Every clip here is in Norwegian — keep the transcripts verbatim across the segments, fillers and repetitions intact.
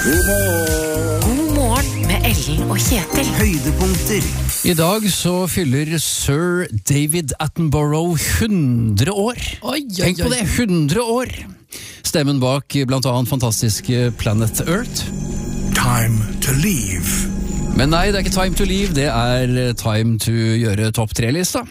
God morgen. God morgen med Ellen og Kjetil. Høydepunkter. I dag så fyller Sir David Attenborough hundre år. Oi, oi, Tenk på oi. det, hundre år. Stemmen bak blant annet fantastiske Planet Earth. Time to leave. Men nei, det er ikke time to leave, det er time to gjøre topp tre-lista.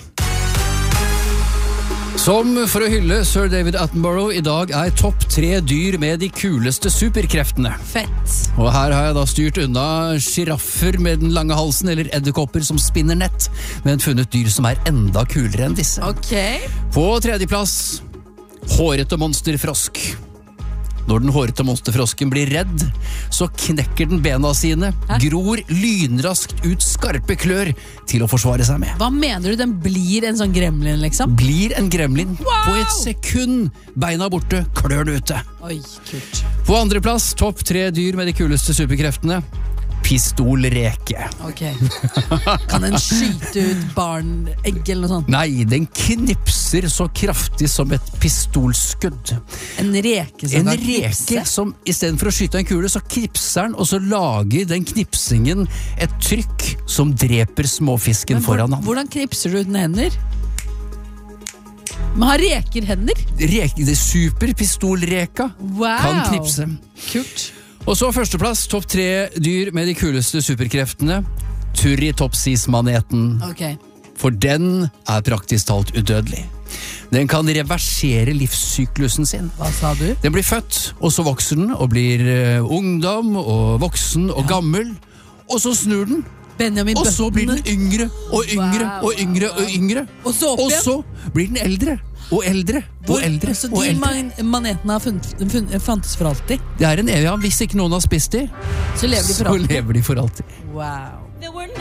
Som for å hylle Sir David Attenborough i dag er topp tre dyr med de kuleste superkreftene. Fett. Og her har jeg da styrt unna giraffer med den lange halsen eller edderkopper som spinner nett, men funnet dyr som er enda kulere enn disse. Ok. På tredjeplass, hårete monsterfrosk. Når den hårete monsterfrosken blir redd, så knekker den bena sine, Hæ? gror lynraskt ut skarpe klør til å forsvare seg med. Hva mener du, den blir en sånn gremlin, liksom? Blir en gremlin. Wow! På et sekund, beina borte, klørne ute. Oi, kult. På andreplass, topp tre dyr med de kuleste superkreftene. Pistolreke. Ok. Kan den skyte ut barnegg eller noe sånt? Nei, den knipser så kraftig som et pistolskudd. En reke som En kan reke knipse? som i stedet for å skyte en kule, så knipser den, og så lager den knipsingen et trykk som dreper småfisken Men hvor- foran han. Hvordan knipser du uten hender? Men har reker hender? Reke, det superpistolreka Wow. kan knipse. Kult. Og så førsteplass, topp tre dyr med de kuleste superkreftene. Turritopsis-maneten. Ok. For den er praktisk talt udødelig. Den kan reversere livssyklusen sin. Hva sa du? Den blir født, og så vokser den, og blir eh, ungdom, og voksen, og gammel. Og så snur den, Benjamin og så blir den Button. yngre, og yngre, Wow. og yngre, og yngre. Og så opp Og igjen. så blir den eldre, og eldre, Hvor- og eldre, Så og de eldre. man manetene har funnet, funnet, fantes for alltid? Det er en evig, hvis ikke noen har spist de, Så lever de for så alltid? lever de for alltid. Wow. The